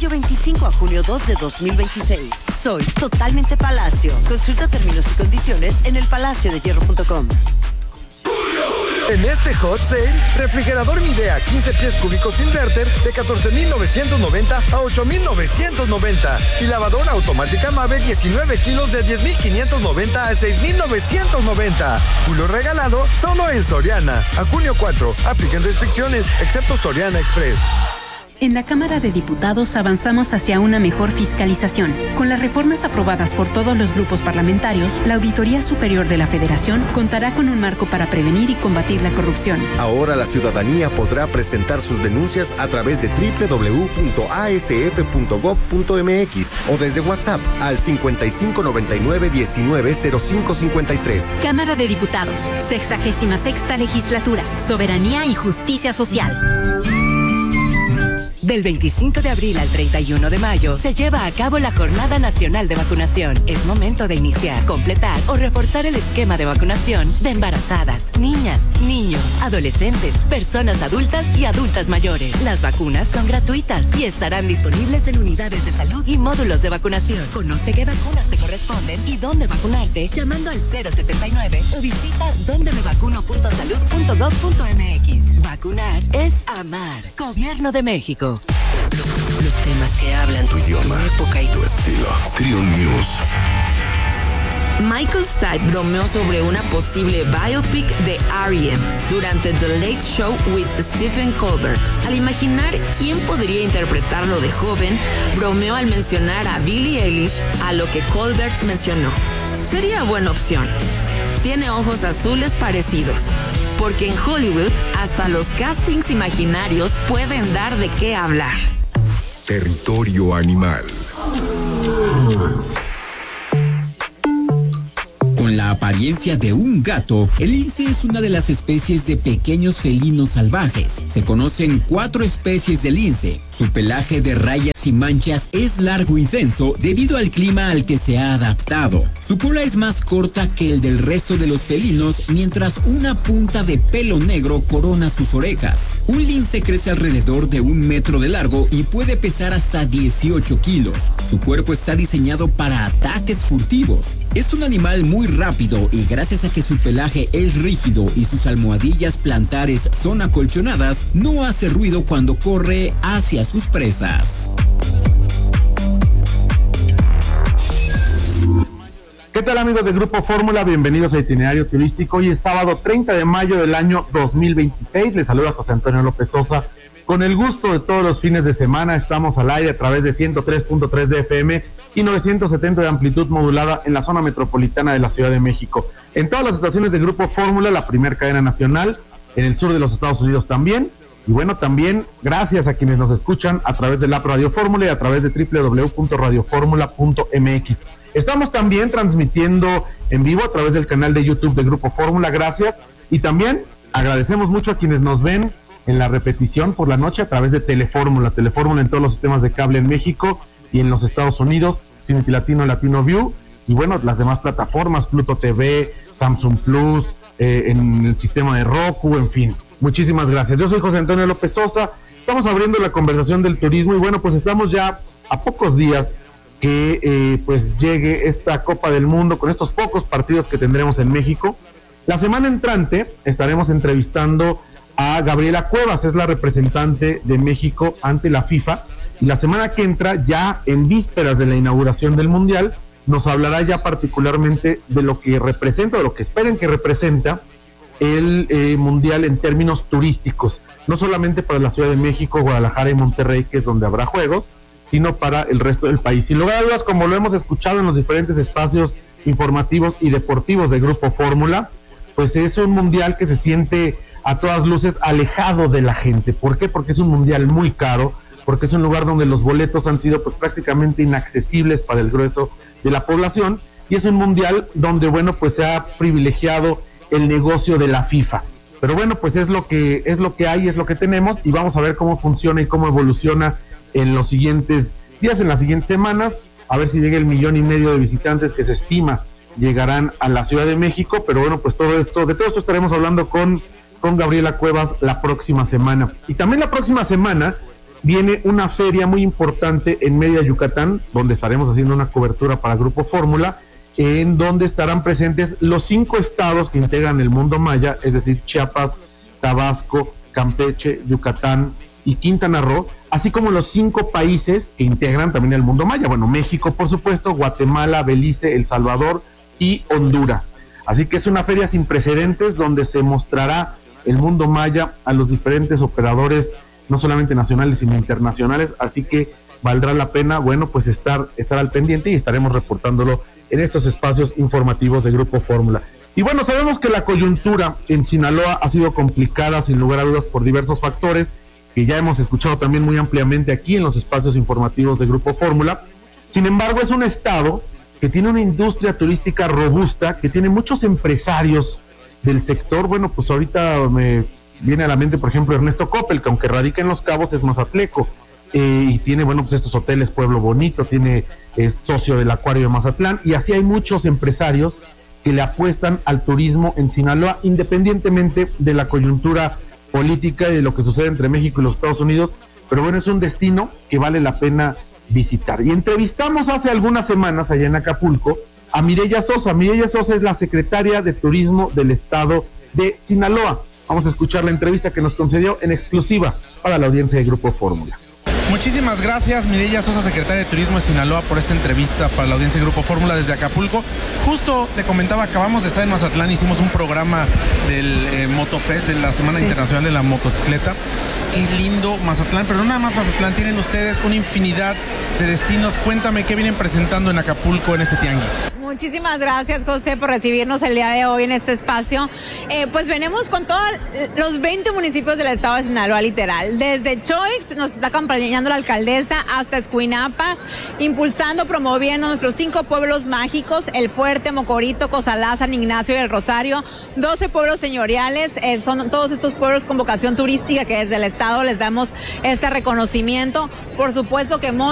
mayo 25 a junio 2 de 2026. Soy totalmente Palacio. Consulta términos y condiciones en elpalaciodehierro.com. En este hot sale, refrigerador Midea 15 pies cúbicos inverter de 14,990 a 8,990 y lavadora automática Mave 19 kilos de 10,590 a 6,990. Lo regalado solo en Soriana. A junio 4, apliquen restricciones, excepto Soriana Express. En la Cámara de Diputados avanzamos hacia una mejor fiscalización. Con las reformas aprobadas por todos los grupos parlamentarios, la Auditoría Superior de la Federación contará con un marco para prevenir y combatir la corrupción. Ahora la ciudadanía podrá presentar sus denuncias a través de www.asf.gov.mx o desde WhatsApp al 5599-190553. Cámara de Diputados, 66ª Legislatura, Soberanía y Justicia Social. Del 25 de abril al 31 de mayo se lleva a cabo la Jornada Nacional de Vacunación. Es momento de iniciar, completar o reforzar el esquema de vacunación de embarazadas, niñas, niños, adolescentes, personas adultas y adultas mayores. Las vacunas son gratuitas y estarán disponibles en unidades de salud y módulos de vacunación. Conoce qué vacunas te corresponden y dónde vacunarte llamando al 079 o visita dondemevacuno.salud.gov.mx. Vacunar es amar. Gobierno de México. Los temas que hablan tu idioma, tu época y tu estilo. Trio News. Michael Stipe bromeó sobre una posible biopic de R.E.M. durante The Late Show with Stephen Colbert. Al imaginar quién podría interpretarlo de joven, bromeó al mencionar a Billie Eilish, a lo que Colbert mencionó. Sería buena opción. Tiene ojos azules parecidos. Porque en Hollywood hasta los castings imaginarios pueden dar de qué hablar. Territorio animal. Con la apariencia de un gato, el lince es una de las especies de pequeños felinos salvajes. Se conocen 4 especies de lince. Su pelaje de rayas y manchas es largo y denso debido al clima al que se ha adaptado. Su cola es más corta que el del resto de los felinos, mientras una punta de pelo negro corona sus orejas. Un lince crece alrededor de 1 metro de largo y puede pesar hasta 18 kilos. Su cuerpo está diseñado para ataques furtivos. Es un animal muy rápido y gracias a que su pelaje es rígido y sus almohadillas plantares son acolchonadas, no hace ruido cuando corre hacia sus presas. ¿Qué tal, amigos del Grupo Fórmula? Bienvenidos a Itinerario Turístico. Hoy es sábado 30 de mayo del año 2026. Les saluda José Antonio López Sosa. Con el gusto de todos los fines de semana, estamos al aire a través de 103.3 de FM y 970 de amplitud modulada en la zona metropolitana de la Ciudad de México. En todas las estaciones del Grupo Fórmula, la primera cadena nacional, en el sur de los Estados Unidos también. Y bueno, también gracias a quienes nos escuchan a través de la Radio Fórmula y a través de www.radioformula.mx. Estamos también transmitiendo en vivo a través del canal de YouTube del Grupo Fórmula, gracias. Y también agradecemos mucho a quienes nos ven en la repetición por la noche a través de Telefórmula en todos los sistemas de cable en México y en los Estados Unidos, Cinity Latino, Latino View, y bueno, las demás plataformas, Pluto TV, Samsung Plus, en el sistema de Roku, en fin. Muchísimas gracias. Yo soy José Antonio López Sosa, estamos abriendo la conversación del turismo y bueno, pues estamos ya a pocos días que pues llegue esta Copa del Mundo con estos pocos partidos que tendremos en México. La semana entrante estaremos entrevistando a Gabriela Cuevas, es la representante de México ante la FIFA, y la semana que entra, ya en vísperas de la inauguración del Mundial, nos hablará ya particularmente de lo que representa, o lo que esperen que representa el Mundial en términos turísticos, no solamente para la Ciudad de México, Guadalajara y Monterrey, que es donde habrá juegos, sino para el resto del país. Sin lugar a dudas, como lo hemos escuchado en los diferentes espacios informativos y deportivos del Grupo Fórmula, pues es un Mundial que se siente a todas luces alejado de la gente. ¿Por qué? Porque es un Mundial muy caro, porque es un lugar donde los boletos han sido pues prácticamente inaccesibles para el grueso de la población, y es un Mundial donde, bueno, pues se ha privilegiado el negocio de la FIFA. Pero bueno, pues es lo que hay, es lo que tenemos, y vamos a ver cómo funciona y cómo evoluciona en los siguientes días, en las siguientes semanas, a ver si llega el 1,5 millones de visitantes que se estima llegarán a la Ciudad de México. Pero bueno, pues de todo esto estaremos hablando con Gabriela Cuevas la próxima semana. Y también la próxima semana viene una feria muy importante en Mérida, Yucatán, donde estaremos haciendo una cobertura para Grupo Fórmula, en donde estarán presentes los 5 estados que integran el mundo maya, es decir, Chiapas, Tabasco, Campeche, Yucatán y Quintana Roo, así como los 5 países que integran también el mundo maya. Bueno, México, por supuesto, Guatemala, Belice, El Salvador y Honduras. Así que es una feria sin precedentes donde se mostrará el mundo maya a los diferentes operadores, no solamente nacionales sino internacionales, así que valdrá la pena, bueno, pues estar al pendiente y estaremos reportándolo en estos espacios informativos de Grupo Fórmula. Y bueno, sabemos que la coyuntura en Sinaloa ha sido complicada sin lugar a dudas por diversos factores que ya hemos escuchado también muy ampliamente aquí en los espacios informativos de Grupo Fórmula. Sin embargo, es un estado que tiene una industria turística robusta, que tiene muchos empresarios del sector. Bueno, pues ahorita me viene a la mente, por ejemplo, Ernesto Coppel, que aunque radica en Los Cabos, es mazatleco, y tiene, bueno, pues estos hoteles Pueblo Bonito, es socio del Acuario de Mazatlán, y así hay muchos empresarios que le apuestan al turismo en Sinaloa, independientemente de la coyuntura política y de lo que sucede entre México y los Estados Unidos. Pero bueno, es un destino que vale la pena visitar. Y entrevistamos hace algunas semanas allá en Acapulco a Mireya Sosa. Mireya Sosa es la secretaria de Turismo del estado de Sinaloa. Vamos a escuchar la entrevista que nos concedió en exclusiva para la audiencia de Grupo Fórmula. Muchísimas gracias, Mireya Sosa, secretaria de Turismo de Sinaloa, por esta entrevista para la audiencia de Grupo Fórmula desde Acapulco. Justo te comentaba, acabamos de estar en Mazatlán, hicimos un programa del Motofest, de la Semana Internacional de la Motocicleta. Qué lindo Mazatlán, pero no nada más Mazatlán, tienen ustedes una infinidad de destinos. Cuéntame, ¿qué vienen presentando en Acapulco en este tianguis? Muchísimas gracias, José, por recibirnos el día de hoy en este espacio. Pues venimos con todos los 20 municipios del estado de Sinaloa, literal. Desde Choix, nos está acompañando la alcaldesa, hasta Escuinapa, impulsando, promoviendo nuestros 5 pueblos mágicos: El Fuerte, Mocorito, Cozalá, San Ignacio y El Rosario. 12 pueblos señoriales, son todos estos pueblos con vocación turística que desde el estado les damos este reconocimiento. Por supuesto que